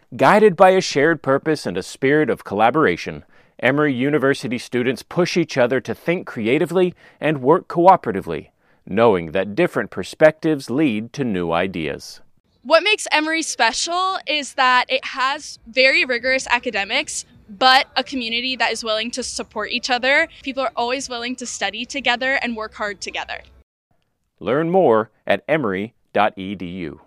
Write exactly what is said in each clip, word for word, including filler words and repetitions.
Guided by a shared purpose and a spirit of collaboration, Emory University students push each other to think creatively and work cooperatively, knowing that different perspectives lead to new ideas. What makes Emory special is that it has very rigorous academics, but a community that is willing to support each other. People are always willing to study together and work hard together. Learn more at emory dot e d u.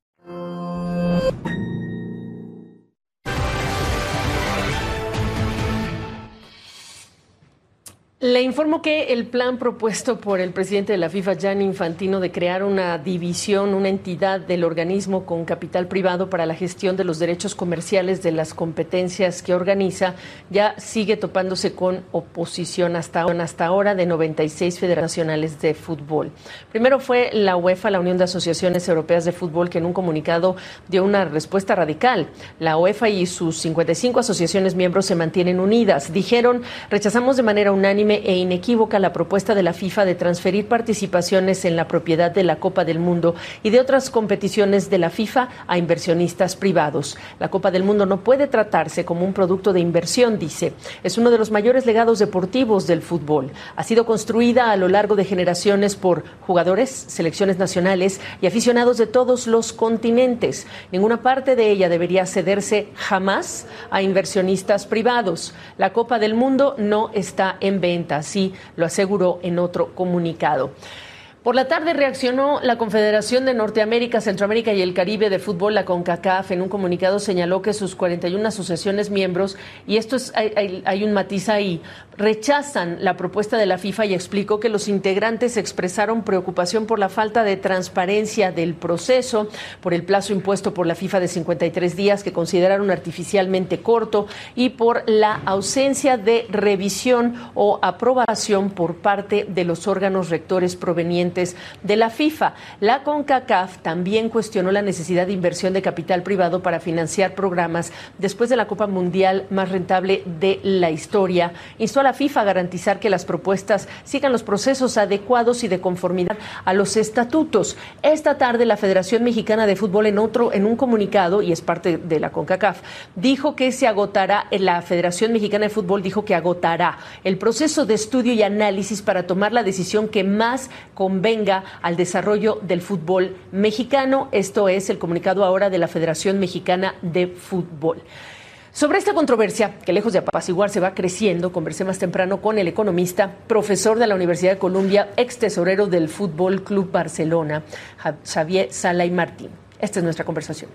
Le informo que el plan propuesto por el presidente de la FIFA, Gianni Infantino, de crear una división, una entidad del organismo con capital privado para la gestión de los derechos comerciales de las competencias que organiza, ya sigue topándose con oposición hasta, hasta ahora de noventa y seis federaciones de fútbol. Primero fue la UEFA, la Unión de Asociaciones Europeas de Fútbol, que en un comunicado dio una respuesta radical. La UEFA y sus cincuenta y cinco asociaciones miembros se mantienen unidas. Dijeron: rechazamos de manera unánime e inequívoca la propuesta de la FIFA de transferir participaciones en la propiedad de la Copa del Mundo y de otras competiciones de la FIFA a inversionistas privados. La Copa del Mundo no puede tratarse como un producto de inversión, dice. Es uno de los mayores legados deportivos del fútbol. Ha sido construida a lo largo de generaciones por jugadores, selecciones nacionales y aficionados de todos los continentes. Ninguna parte de ella debería cederse jamás a inversionistas privados. La Copa del Mundo no está en venta. Así lo aseguró en otro comunicado. Por la tarde reaccionó la Confederación de Norteamérica, Centroamérica y el Caribe de Fútbol, la CONCACAF. En un comunicado señaló que sus cuarenta y una asociaciones miembros, y esto es, hay, hay, hay un matiz ahí, rechazan la propuesta de la FIFA y explicó que los integrantes expresaron preocupación por la falta de transparencia del proceso, por el plazo impuesto por la FIFA de cincuenta y tres días que consideraron artificialmente corto y por la ausencia de revisión o aprobación por parte de los órganos rectores provenientes de la FIFA. La CONCACAF también cuestionó la necesidad de inversión de capital privado para financiar programas después de la Copa Mundial más rentable de la historia. Instó a la FIFA a garantizar que las propuestas sigan los procesos adecuados y de conformidad a los estatutos. Esta tarde la Federación Mexicana de Fútbol, en otro, en un comunicado, y es parte de la CONCACAF, dijo que se agotará, la Federación Mexicana de Fútbol dijo que agotará el proceso de estudio y análisis para tomar la decisión que más convenga al desarrollo del fútbol mexicano. Esto es el comunicado ahora de la Federación Mexicana de Fútbol. Sobre esta controversia, que lejos de apaciguarse va creciendo, conversé más temprano con el economista, profesor de la Universidad de Columbia, ex tesorero del Fútbol Club Barcelona, Xavier Sala Martín. Esta es nuestra conversación.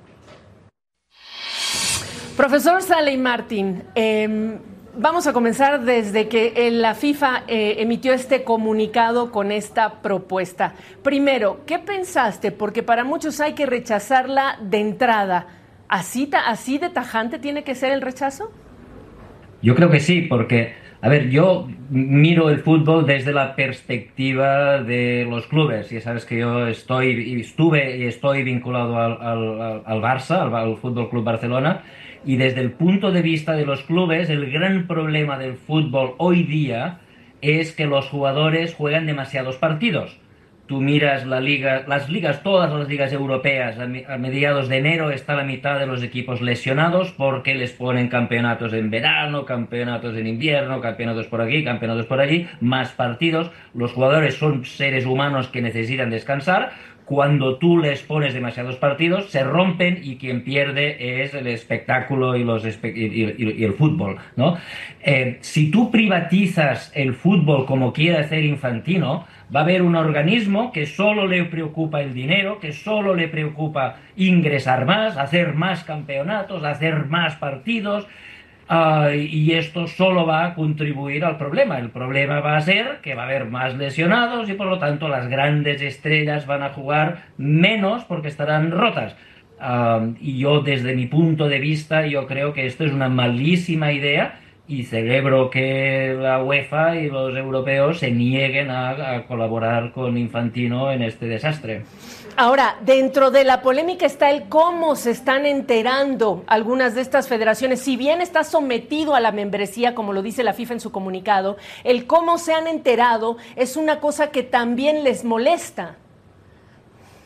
Profesor Sala Martín, eh, vamos a comenzar desde que la FIFA eh, emitió este comunicado con esta propuesta. Primero, ¿qué pensaste? Porque para muchos hay que rechazarla de entrada. ¿Así, así de tajante tiene que ser el rechazo? Yo creo que sí, porque, a ver, yo miro el fútbol desde la perspectiva de los clubes. Ya sabes que yo estoy, estuve y estoy vinculado al, al, al Barça, al, al Fútbol Club Barcelona, y desde el punto de vista de los clubes, el gran problema del fútbol hoy día es que los jugadores juegan demasiados partidos. Tú miras la liga, las ligas, todas las ligas europeas, a mediados de enero está la mitad de los equipos lesionados porque les ponen campeonatos en verano, campeonatos en invierno, campeonatos por aquí, campeonatos por allí, más partidos. Los jugadores son seres humanos que necesitan descansar. Cuando tú les pones demasiados partidos, se rompen y quien pierde es el espectáculo y, los espe- y, y, y el fútbol, ¿no? Eh, si tú privatizas el fútbol como quiere hacer Infantino, va a haber un organismo que solo le preocupa el dinero, que solo le preocupa ingresar más, hacer más campeonatos, hacer más partidos. Uh, y esto solo va a contribuir al problema. El problema va a ser que va a haber más lesionados y por lo tanto las grandes estrellas van a jugar menos porque estarán rotas. Uh, y yo desde mi punto de vista yo creo que esto es una malísima idea y celebro que la UEFA y los europeos se nieguen a, a colaborar con Infantino en este desastre. Ahora, dentro de la polémica está el cómo se están enterando algunas de estas federaciones. Si bien está sometido a la membresía, como lo dice la FIFA en su comunicado, el cómo se han enterado es una cosa que también les molesta.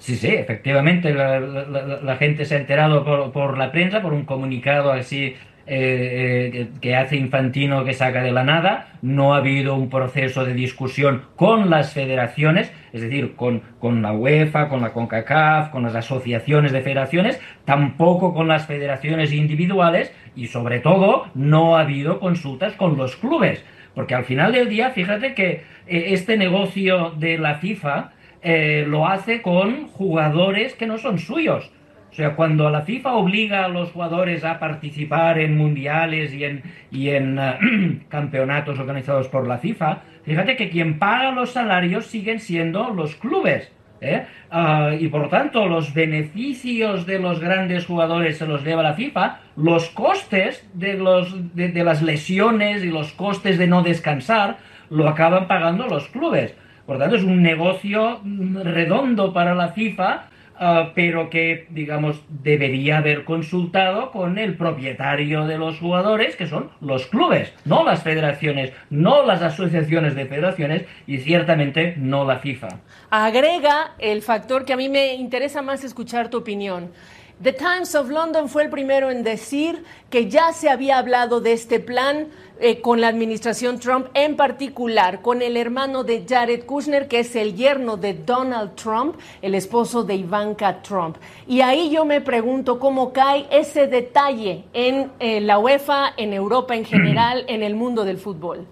Sí, sí, efectivamente, la, la- la- la gente se ha enterado por, por la prensa, por un comunicado así eh, eh, que, que hace Infantino, que saca de la nada. No ha habido un proceso de discusión con las federaciones, es decir, con, con la UEFA, con la CONCACAF, con las asociaciones de federaciones, tampoco con las federaciones individuales y sobre todo no ha habido consultas con los clubes. Porque al final del día, fíjate que eh, este negocio de la FIFA eh, lo hace con jugadores que no son suyos. O sea, cuando la FIFA obliga a los jugadores a participar en mundiales y en, y en eh, campeonatos organizados por la FIFA, fíjate que quien paga los salarios siguen siendo los clubes. ¿eh? Ah, y por lo tanto, los beneficios de los grandes jugadores se los lleva la FIFA, los costes de, los, de, de las lesiones y los costes de no descansar lo acaban pagando los clubes. Por tanto, es un negocio mm, redondo para la FIFA, ah, pero que, digamos, debería haber consultado con el propietario de los jugadores, que son los clubes, no las federaciones, no las asociaciones de federaciones y ciertamente no la FIFA. Agrega el factor que a mí me interesa más escuchar tu opinión. The Times of London fue el primero en decir que ya se había hablado de este plan eh, con la administración Trump, en particular con el hermano de Jared Kushner, que es el yerno de Donald Trump, el esposo de Ivanka Trump. Y ahí yo me pregunto cómo cae ese detalle en eh, la UEFA, en Europa en general, en el mundo del fútbol.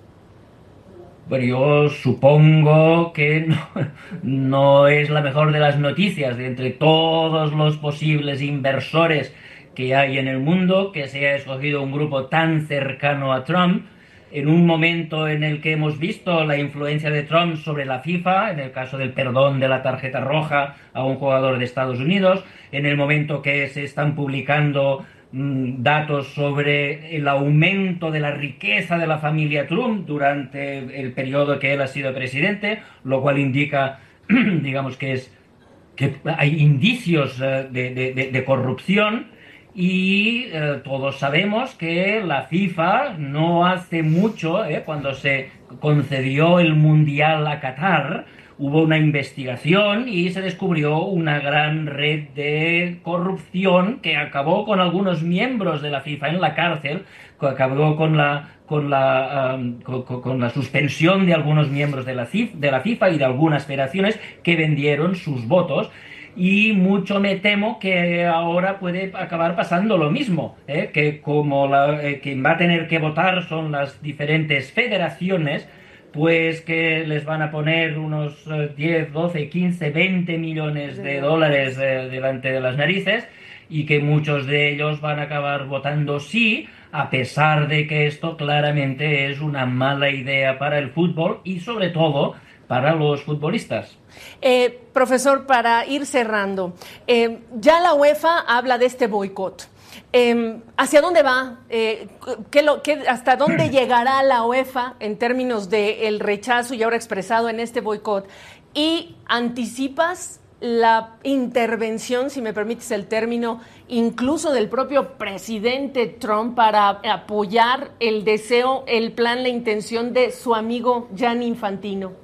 Bueno, yo supongo que no, no es la mejor de las noticias de entre todos los posibles inversores que hay en el mundo, que se ha escogido un grupo tan cercano a Trump, en un momento en el que hemos visto la influencia de Trump sobre la FIFA, en el caso del perdón de la tarjeta roja a un jugador de Estados Unidos, en el momento que se están publicando datos sobre el aumento de la riqueza de la familia Trump durante el periodo que él ha sido presidente, lo cual indica, digamos, que es que hay indicios eh, de, de- de corrupción y eh, todos sabemos que la FIFA no hace mucho, eh, cuando se concedió el Mundial a Qatar, hubo una investigación y se descubrió una gran red de corrupción que acabó con algunos miembros de la FIFA en la cárcel, que acabó con la, con la, um, con, con la suspensión de algunos miembros de la, CIF, de la FIFA y de algunas federaciones que vendieron sus votos. Y mucho me temo que ahora puede acabar pasando lo mismo, ¿eh? Que como la, eh, quien va a tener que votar son las diferentes federaciones, pues que les van a poner unos eh, diez, doce, quince, veinte millones de dólares eh, delante de las narices y que muchos de ellos van a acabar votando sí, a pesar de que esto claramente es una mala idea para el fútbol y sobre todo para los futbolistas. Eh, profesor, para ir cerrando, eh, ya la UEFA habla de este boicot. Eh, ¿Hacia dónde va? Eh, ¿qué lo, qué, ¿Hasta dónde llegará la UEFA en términos del rechazo y ahora expresado en este boicot? ¿Y anticipas la intervención, si me permites el término, incluso del propio presidente Trump para apoyar el deseo, el plan, la intención de su amigo Gianni Infantino?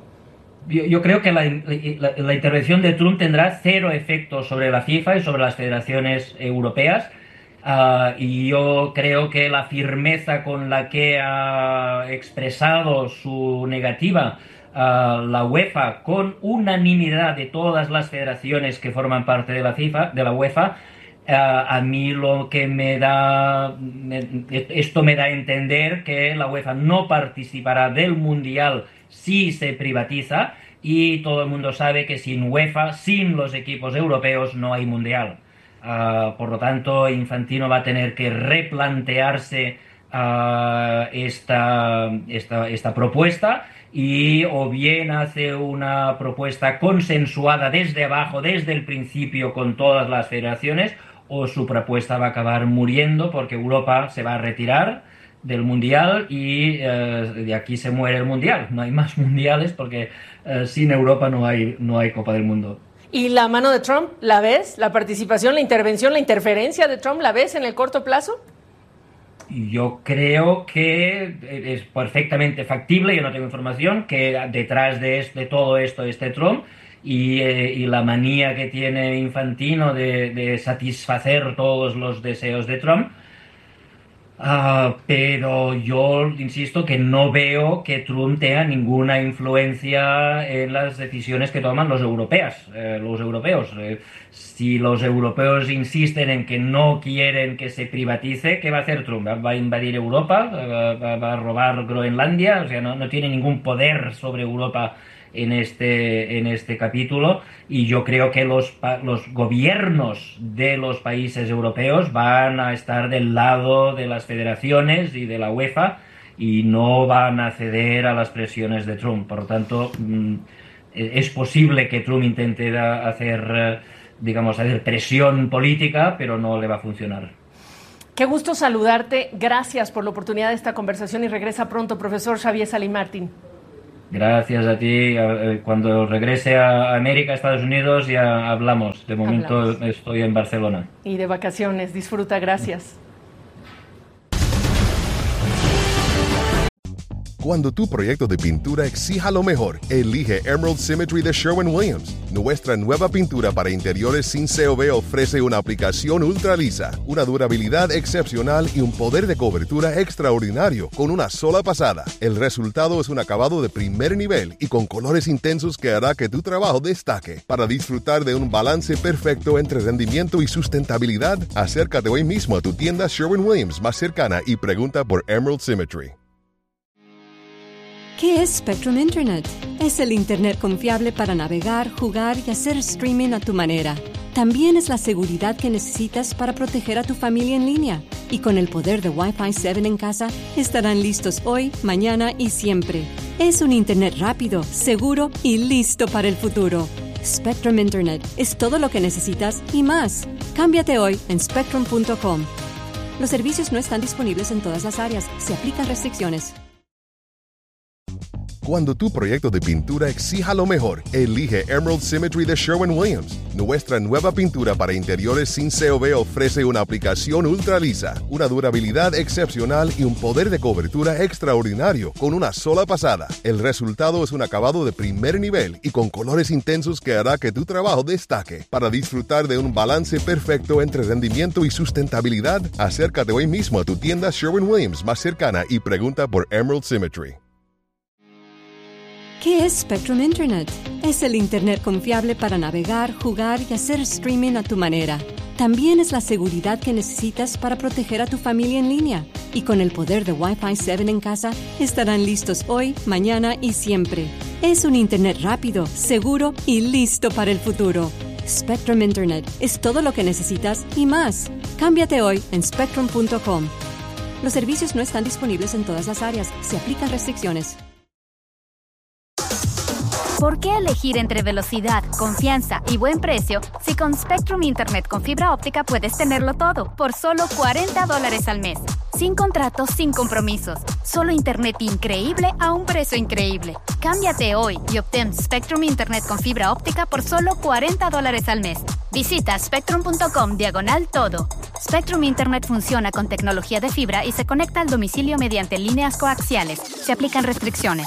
Yo, yo creo que la, la, la intervención de Trump tendrá cero efecto sobre la FIFA y sobre las federaciones europeas. Uh, y yo creo que la firmeza con la que ha expresado su negativa uh, la UEFA, con unanimidad de todas las federaciones que forman parte de la FIFA, de la UEFA, uh, a mí lo que me da, me, esto me da a entender que la UEFA no participará del Mundial si se privatiza, y todo el mundo sabe que sin UEFA, sin los equipos europeos, no hay Mundial. Uh, por lo tanto, Infantino va a tener que replantearse uh, esta, esta, esta propuesta, y o bien hace una propuesta consensuada desde abajo, desde el principio, con todas las federaciones, o su propuesta va a acabar muriendo porque Europa se va a retirar del Mundial y uh, de aquí se muere el Mundial. No hay más mundiales porque uh, sin Europa no hay, no hay Copa del Mundo. ¿Y la mano de Trump, la ves? ¿La participación, la intervención, la interferencia de Trump, la ves en el corto plazo? Yo creo que es perfectamente factible, yo no tengo información, que detrás de, este, de todo esto esté Trump, y, eh, y la manía que tiene Infantino de, de satisfacer todos los deseos de Trump. Uh, pero yo insisto que no veo que Trump tenga ninguna influencia en las decisiones que toman los europeos. Eh, los europeos. Eh, si los europeos insisten en que no quieren que se privatice, ¿qué va a hacer Trump? ¿Va a invadir Europa? ¿Va, va a robar Groenlandia? O sea, no, no tiene ningún poder sobre Europa en este, en este capítulo, y yo creo que los, los gobiernos de los países europeos van a estar del lado de las federaciones y de la UEFA y no van a ceder a las presiones de Trump. Por lo tanto, es posible que Trump intente hacer, digamos, hacer presión política, pero no le va a funcionar. Qué gusto saludarte. Gracias por la oportunidad de esta conversación y regresa pronto, profesor Xavier Salí Martín. Gracias a ti. Cuando regrese a América, a Estados Unidos, ya hablamos. De momento hablamos. Estoy en Barcelona. Y de vacaciones. Disfruta. Gracias. Cuando tu proyecto de pintura exija lo mejor, elige Emerald Symmetry de Sherwin-Williams. Nuestra nueva pintura para interiores sin C O V ofrece una aplicación ultra lisa, una durabilidad excepcional y un poder de cobertura extraordinario con una sola pasada. El resultado es un acabado de primer nivel y con colores intensos que hará que tu trabajo destaque. Para disfrutar de un balance perfecto entre rendimiento y sustentabilidad, acércate hoy mismo a tu tienda Sherwin-Williams más cercana y pregunta por Emerald Symmetry. ¿Qué es Spectrum Internet? Es el Internet confiable para navegar, jugar y hacer streaming a tu manera. También es la seguridad que necesitas para proteger a tu familia en línea. Y con el poder de Wi-Fi siete en casa, estarán listos hoy, mañana y siempre. Es un Internet rápido, seguro y listo para el futuro. Spectrum Internet es todo lo que necesitas y más. Cámbiate hoy en spectrum punto com. Los servicios no están disponibles en todas las áreas. Se aplican restricciones. Cuando tu proyecto de pintura exija lo mejor, elige Emerald Symmetry de Sherwin-Williams. Nuestra nueva pintura para interiores sin C O V ofrece una aplicación ultra lisa, una durabilidad excepcional y un poder de cobertura extraordinario con una sola pasada. El resultado es un acabado de primer nivel y con colores intensos que hará que tu trabajo destaque. Para disfrutar de un balance perfecto entre rendimiento y sustentabilidad, acércate hoy mismo a tu tienda Sherwin-Williams más cercana y pregunta por Emerald Symmetry. ¿Qué es Spectrum Internet? Es el Internet confiable para navegar, jugar y hacer streaming a tu manera. También es la seguridad que necesitas para proteger a tu familia en línea. Y con el poder de Wi-Fi siete en casa, estarán listos hoy, mañana y siempre. Es un Internet rápido, seguro y listo para el futuro. Spectrum Internet es todo lo que necesitas y más. Cámbiate hoy en spectrum punto com. Los servicios no están disponibles en todas las áreas. Se aplican restricciones. ¿Por qué elegir entre velocidad, confianza y buen precio si con Spectrum Internet con fibra óptica puedes tenerlo todo por solo cuarenta dólares al mes? Sin contratos, sin compromisos. Solo Internet increíble a un precio increíble. Cámbiate hoy y obtén Spectrum Internet con fibra óptica por solo cuarenta dólares al mes. Visita spectrum punto com diagonal todo. Spectrum Internet funciona con tecnología de fibra y se conecta al domicilio mediante líneas coaxiales. Se aplican restricciones.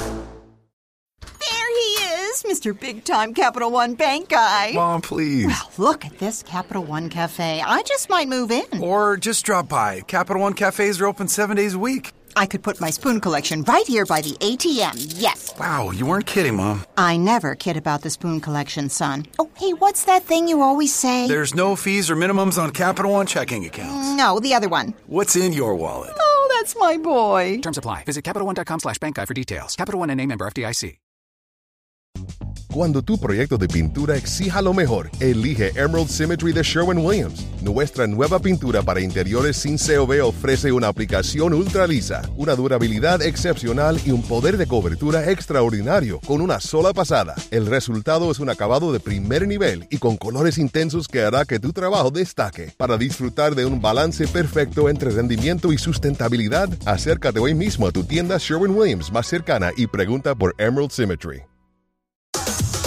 Mister Big Time Capital One Bank guy. Mom, please. Well, look at this Capital One Cafe. I just might move in. Or just drop by. Capital One cafes are open seven days a week. I could put my spoon collection right here by the A T M, yes. Wow, you weren't kidding, Mom. I never kid about the spoon collection, son. Oh, hey, what's that thing you always say? There's no fees or minimums on Capital One checking accounts. No, the other one. What's in your wallet? Oh, that's my boy. Terms apply. Visit Capital One dot com slash bank guide for details. Capital One N A member F D I C. Cuando tu proyecto de pintura exija lo mejor, elige Emerald Symmetry de Sherwin-Williams. Nuestra nueva pintura para interiores sin C O V ofrece una aplicación ultra lisa, una durabilidad excepcional y un poder de cobertura extraordinario con una sola pasada. El resultado es un acabado de primer nivel y con colores intensos que hará que tu trabajo destaque. Para disfrutar de un balance perfecto entre rendimiento y sustentabilidad, acércate hoy mismo a tu tienda Sherwin-Williams más cercana y pregunta por Emerald Symmetry.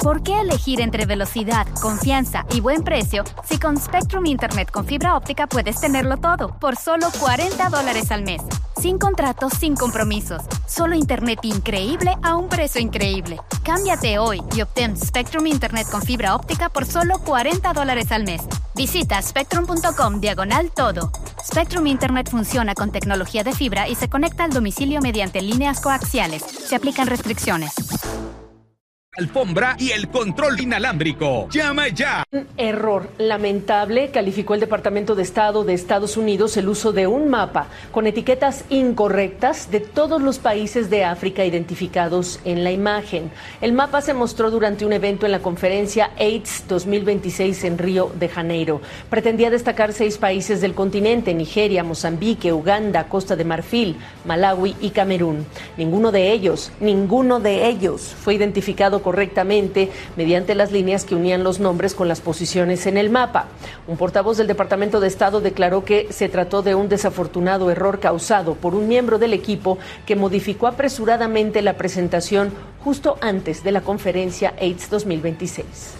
¿Por qué elegir entre velocidad, confianza y buen precio si con Spectrum Internet con fibra óptica puedes tenerlo todo por solo cuarenta dólares al mes? Sin contratos, sin compromisos. Solo internet increíble a un precio increíble. Cámbiate hoy y obtén Spectrum Internet con fibra óptica por solo cuarenta dólares al mes. Visita spectrum.com diagonal todo. Spectrum Internet funciona con tecnología de fibra y se conecta al domicilio mediante líneas coaxiales. Se aplican restricciones. Alfombra y el control inalámbrico. ¡Llama ya! Un error lamentable calificó el Departamento de Estado de Estados Unidos el uso de un mapa con etiquetas incorrectas de todos los países de África identificados en la imagen. El mapa se mostró durante un evento en la conferencia AIDS dos mil veintiséis en Río de Janeiro. Pretendía destacar seis países del continente: Nigeria, Mozambique, Uganda, Costa de Marfil, Malawi y Camerún. Ninguno de ellos, ninguno de ellos fue identificado correctamente mediante las líneas que unían los nombres con las posiciones en el mapa. Un portavoz del Departamento de Estado declaró que se trató de un desafortunado error causado por un miembro del equipo que modificó apresuradamente la presentación justo antes de la conferencia AIDS dos mil veintiséis.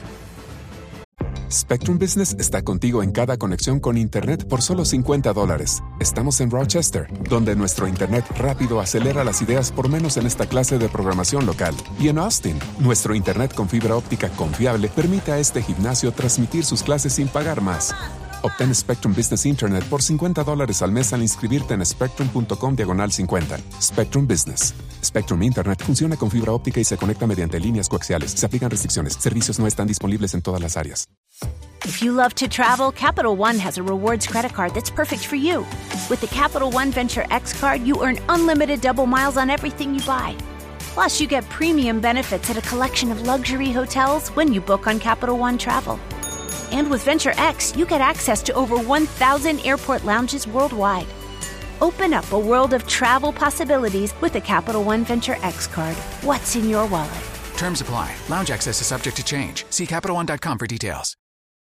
Spectrum Business está contigo en cada conexión con Internet por solo cincuenta dólares. Estamos en Rochester, donde nuestro Internet rápido acelera las ideas por menos en esta clase de programación local. Y en Austin, nuestro Internet con fibra óptica confiable permite a este gimnasio transmitir sus clases sin pagar más. Obtén Spectrum Business Internet por cincuenta dólares al mes al inscribirte en spectrum.com diagonal cincuenta. Spectrum Business. Spectrum Internet funciona con fibra óptica y se conecta mediante líneas coaxiales. Se aplican restricciones. Servicios no están disponibles en todas las áreas. If you love to travel, Capital One has a rewards credit card that's perfect for you. With the Capital One Venture X card, you earn unlimited double miles on everything you buy. Plus, you get premium benefits at a collection of luxury hotels when you book on Capital One Travel. And with Venture X, you get access to over one thousand airport lounges worldwide. Open up a world of travel possibilities with the Capital One Venture X card. What's in your wallet? Terms apply. Lounge access is subject to change. See Capital One dot com for details.